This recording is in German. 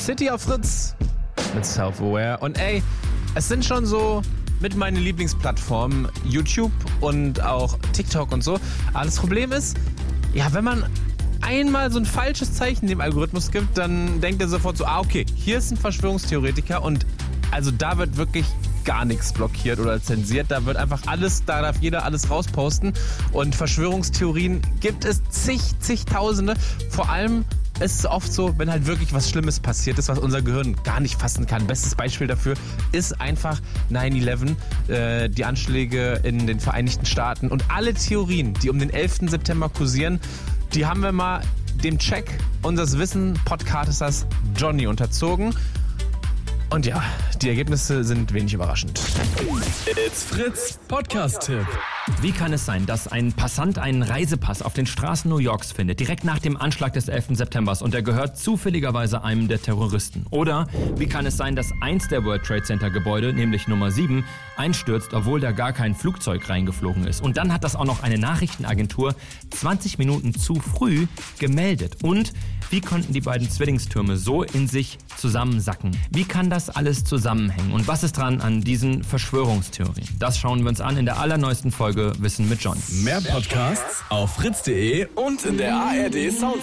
City auf Fritz mit Self-Aware. Und ey, es sind schon so mit meinen Lieblingsplattformen YouTube und auch TikTok und so. Aber das Problem ist, ja, wenn man einmal so ein falsches Zeichen dem Algorithmus gibt, dann denkt er sofort so, okay, hier ist ein Verschwörungstheoretiker und also da wird wirklich gar nichts blockiert oder zensiert. Da wird einfach alles, da darf jeder alles rausposten. Und Verschwörungstheorien gibt es zigtausende. Vor allem ist es oft so, wenn halt wirklich was Schlimmes passiert ist, was unser Gehirn gar nicht fassen kann. Bestes Beispiel dafür ist einfach 9/11, die Anschläge in den Vereinigten Staaten. Und alle Theorien, die um den 11. September kursieren, die haben wir mal dem Check unseres Wissen-Podcasters Johnny unterzogen. Und ja, die Ergebnisse sind wenig überraschend. It's Fritz Podcast-Tipp. Wie kann es sein, dass ein Passant einen Reisepass auf den Straßen New Yorks findet, direkt nach dem Anschlag des 11. September und er gehört zufälligerweise einem der Terroristen? Oder wie kann es sein, dass eins der World Trade Center Gebäude, nämlich Nummer 7, einstürzt, obwohl da gar kein Flugzeug reingeflogen ist? Und dann hat das auch noch eine Nachrichtenagentur 20 Minuten zu früh gemeldet. Und wie konnten die beiden Zwillingstürme so in sich zusammensacken? Wie kann das alles zusammenhängen? Und was ist dran an diesen Verschwörungstheorien? Das schauen wir uns an in der allerneuesten Folge Wissen mit John. Mehr Podcasts auf fritz.de und in der ARD Sound